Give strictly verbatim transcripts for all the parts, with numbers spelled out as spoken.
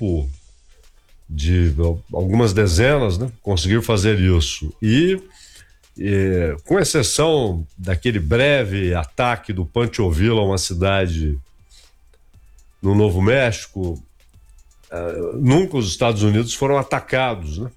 grupo de algumas dezenas, né, conseguiram fazer isso. E, e com exceção daquele breve ataque do Pancho Villa a uma cidade no Novo México, uh, nunca os Estados Unidos foram atacados, né,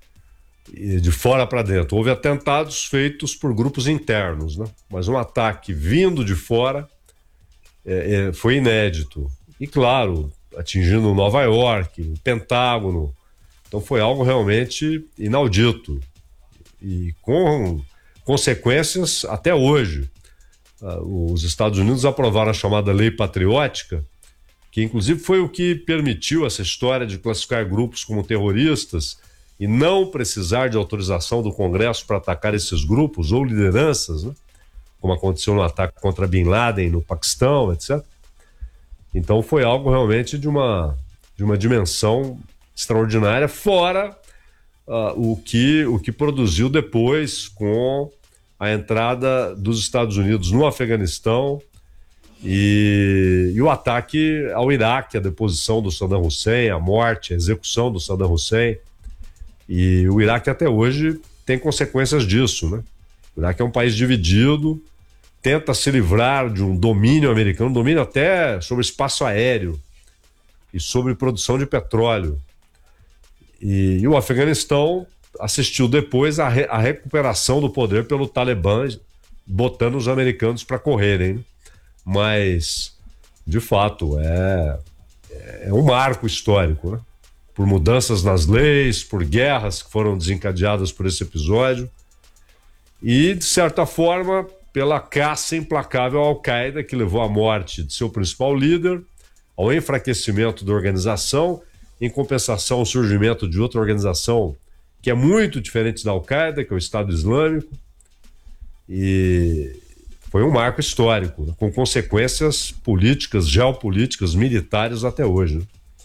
de fora para dentro. Houve atentados feitos por grupos internos, né, mas um ataque vindo de fora é, é, foi inédito. E claro, atingindo Nova York, o Pentágono. Então foi algo realmente inaudito e com consequências até hoje. Uh, os Estados Unidos aprovaram a chamada Lei Patriótica, que inclusive foi o que permitiu essa história de classificar grupos como terroristas e não precisar de autorização do Congresso para atacar esses grupos ou lideranças, né? Como aconteceu no ataque contra Bin Laden no Paquistão, etcétera. Então foi algo realmente de uma, de uma dimensão extraordinária, fora uh, o, que, o que produziu depois com a entrada dos Estados Unidos no Afeganistão e, e o ataque ao Iraque, a deposição do Saddam Hussein, a morte, a execução do Saddam Hussein. E o Iraque até hoje tem consequências disso, né? O Iraque é um país dividido, tenta se livrar de um domínio americano, domínio até sobre espaço aéreo e sobre produção de petróleo. E, e o Afeganistão assistiu depois à, re, à recuperação do poder pelo Talibã, botando os americanos para correrem. Mas, de fato, é, é um marco histórico, né? Por mudanças nas leis, por guerras que foram desencadeadas por esse episódio e, de certa forma, pela caça implacável à Al-Qaeda, que levou à morte de seu principal líder, ao enfraquecimento da organização, em compensação ao surgimento de outra organização que é muito diferente da Al-Qaeda, que é o Estado Islâmico. E foi um marco histórico, né, com consequências políticas, geopolíticas, militares até hoje, né?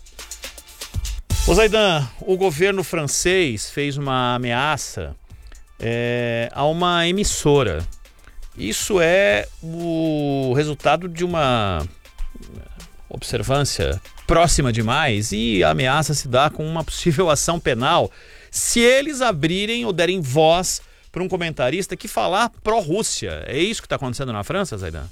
Ô Zaidan, o governo francês fez uma ameaça é, a uma emissora. Isso é o resultado de uma observância próxima demais e a ameaça se dá com uma possível ação penal se eles abrirem ou derem voz para um comentarista que falar pró-Rússia. É isso que está acontecendo na França, Zaidan?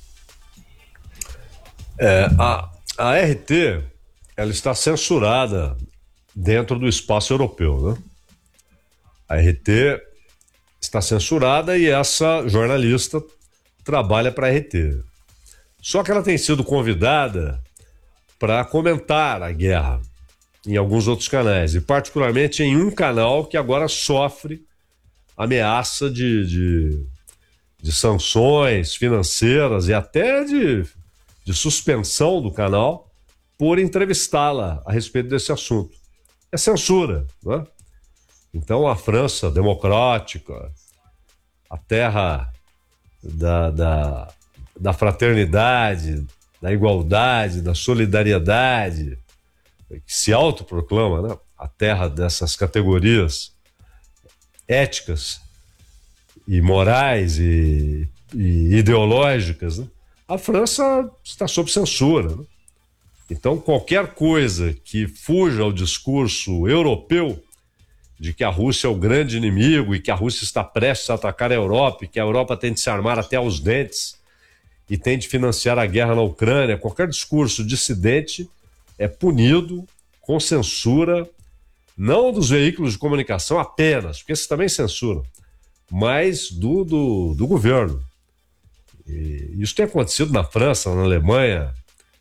É, a, a R T, ela está censurada dentro do espaço europeu, né? A R T está censurada e essa jornalista trabalha para a R T. Só que ela tem sido convidada para comentar a guerra em alguns outros canais, e particularmente em um canal que agora sofre ameaça de, de, de sanções financeiras e até de, de suspensão do canal por entrevistá-la a respeito desse assunto. É censura, né? Então a França democrática, a terra da, da, da fraternidade, da igualdade, da solidariedade, que se autoproclama, né, a terra dessas categorias éticas e morais e, e ideológicas, né? A França está sob censura, né? Então qualquer coisa que fuja ao discurso europeu de que a Rússia é o grande inimigo e que a Rússia está prestes a atacar a Europa e que a Europa tem de se armar até aos dentes e tem de financiar a guerra na Ucrânia, qualquer discurso dissidente é punido com censura, não dos veículos de comunicação apenas, porque esses também censuram, mas do, do, do governo. E isso tem acontecido na França, na Alemanha,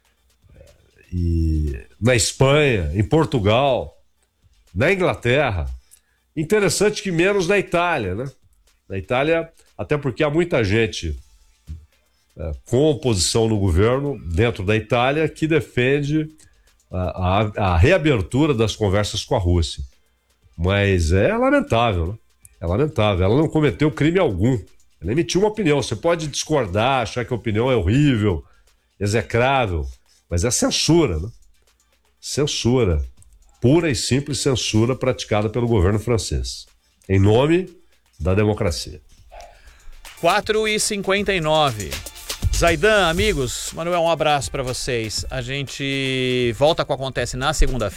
e na Espanha, em Portugal, na Inglaterra. Interessante que menos na Itália, né? Na Itália, até porque há muita gente é, com oposição no governo dentro da Itália que defende a, a, a reabertura das conversas com a Rússia. Mas é lamentável, né? É lamentável. Ela não cometeu crime algum. Ela emitiu uma opinião. Você pode discordar, achar que a opinião é horrível, execrável, mas é censura, né? Censura. Pura e simples censura praticada pelo governo francês, em nome da democracia. quatro e cinquenta e nove. Zaidan, amigos, Manuel, um abraço para vocês. A gente volta com o Acontece na segunda-feira.